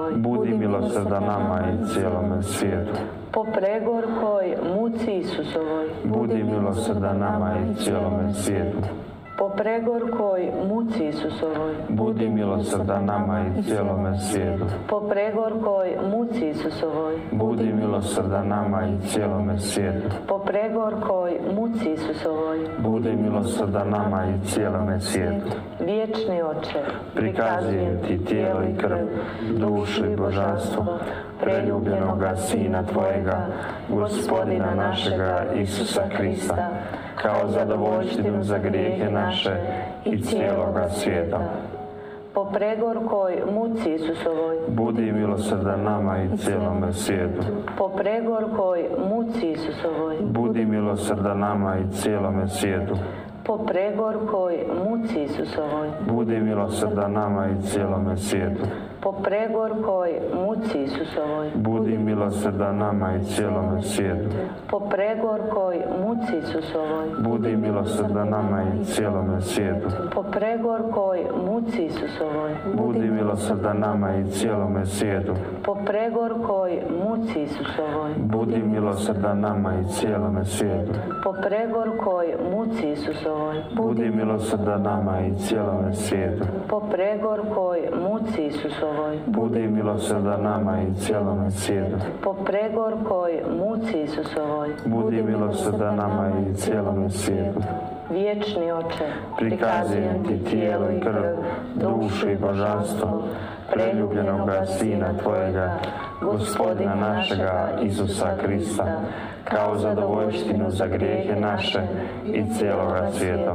Isusovoj, budi milosrdan nama i cijelome svijetu. po pregorkoj muci Isusovoj, Budi milosrdan nama i cijelome svijetu. po pregorkoj muci Isusovoj, Budi milosrdan nama i cijelome svijetu. po pregorkoj muci Isusovoj, Budi milosrdan nama i cijelome svijetu. po pregorkoj muci Isusovoj, Budi milosrdan nama i cijelome svijetu. vječni Oče, Prikazujem ti tijelo i krv, dušu i božanstvo preljubljenoga Sina Tvojega, Gospodina našega Isusa Krista, kao zadovoljštinu za grijehe naše i cijeloga svijeta. po pregorkoj muci Isusovoj, Budi milosrdan nama i cijelome svijetu. po pregorkoj muci Isusovoj, Budi milosrdan nama i cijelome svijetu. po pregorkoj muci Isusovoj, Budi milosrdan nama i cijelome svijetu. po pregorkoj muci Isusovoj, Budi milosrdan nama i cijelome svijetu. po pregorkoj muci Isusovoj, Budi milosrdan nama i cijelome svijetu. po pregorkoj muci Isusovoj, Budi milosrdan nama i cijelome svijetu. po pregorkoj muci Isusovoj, Budi milosrdan nama i cijelome svijetu. po pregorkoj muci Isusovoj, Budi milosrdan nama i cijelome svijetu. po pregorkoj muci Isusovoj, Budi milosrdan nama i cijelome svijetu. po pregorkoj muci Isusovoj, Budi milosrdan nama i cijelome svijetu. vječni Oče, Prikazujem ti tijelo i krv, dušu i božanstvo preljubljenoga Sina Tvojega, Gospodina našega Isusa Krista, kao zadovoljštinu za grijehe naše i cijeloga svijeta.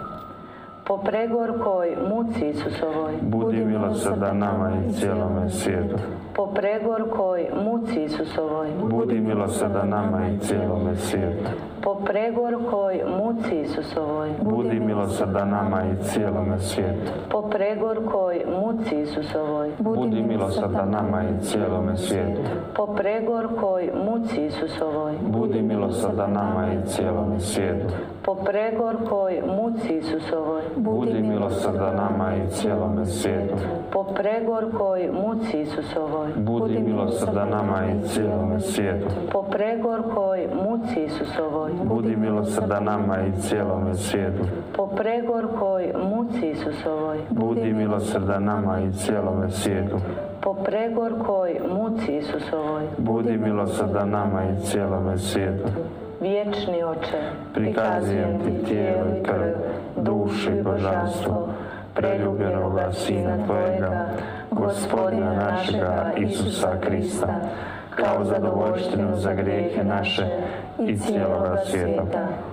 po pregorkoj muci Isusovoj, Budi milosrdan nama i cijelome svijetu. po pregorkoj muci Isusovoj, Budi milosrdan nama i cijelome svijetu. po pregorkoj muci Isusovoj, Budi milosrdan nama i cijelome svijetu. po pregorkoj muci Isusovoj, Budi milosrdan nama i cijelome svijetu. po pregorkoj muci Isusovoj, Budi milosrdan nama i cijelome svijetu. po pregorkoj muci Isusovoj, Budi milosrdan nama i cijelome svijetu. po pregorkoj muci Isusovoj, Budi milosrdan nama i cijelome svijetu. po pregorkoj muci Isusovoj, Budi milosrdan nama i cijelome svijetu. po pregorkoj muci Isusovoj, Budi milosrdan nama i cijelome svijetu. po pregorkoj muci Isusovoj, Budi milosrdan nama i cijelome svijetu. vječni Oče, Prikazujem ti tijelo i krv, dušu i božanstvo preljubljenoga Sina Tvojega, Gospodina našega Isusa Krista, kao zadovoljštinu za grijehe naše i cijeloga svijeta.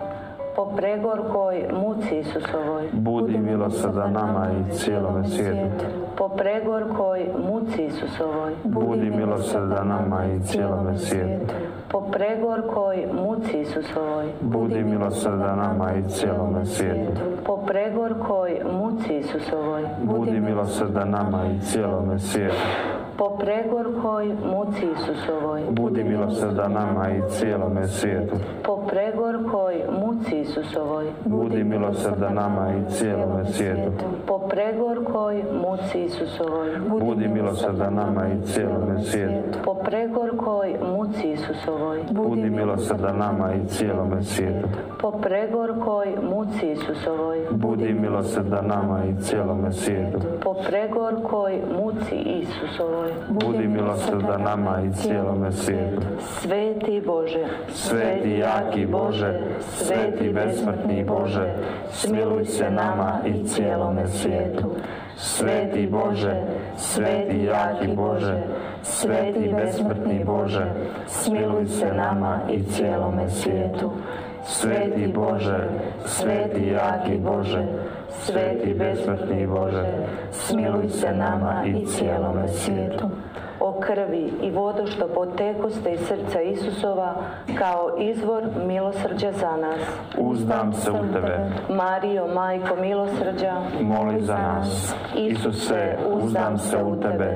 po pregorkoj muci Isusovoj, Budi milosrdan nama i cijelome svijetu. po pregorkoj muci Isusovoj, Budi milosrdan nama i cijelome svijetu. po pregorkoj muci Isusovoj, Budi milosrdan nama i cijelome svijetu. po pregorkoj muci Isusovoj, Budi milosrdan nama i cijelome svijetu. po pregorkoj muci Isusovoj, Budi milosrdan nama i cijelome svijetu. po pregorkoj muci Isusovoj, Budi milosrdan nama i cijelome svijetu. po pregorkoj muci Isusovoj, Budi milosrdan nama i cijelome svijetu. po pregorkoj muci Isusovoj, Budi milosrdan nama i cijelome svijetu. po pregorkoj muci Isusovoj, Budi milosrdan nama i cijelome svijetu. po pregorkoj muci Isusovoj, Budi milosrdan nama i cijelome svijetu. sveti Bože, Sveti jaki Bože, sveti besmrtni Bože, smiluj se nama i cijelome svijetu. Sveti Bože, sveti jaki Bože, sveti besmrtni Bože, smiluj se nama i cijelome svijetu. Sveti Bože, sveti jaki Bože, sveti besmrtni Bože, smiluj se nama i cijelome svijetu. o krvi i vodu što potekoste iz srca Isusova kao izvor milosrđa za nas. Uzdam se u Tebe, Marijo, majko milosrđa, moli za nas. Isuse, uzdam se u Tebe.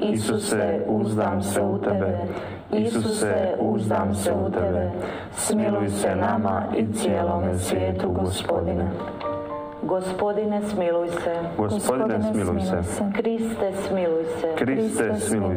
Isuse, uzdam se u Tebe. Isuse, uzdam se u Tebe. Smiluj se nama i cijelome svijetu, Gospodine. Gospodine, smiluj se. Gospodine, smiluj se. Kriste, smiluj se. Kriste, smiluj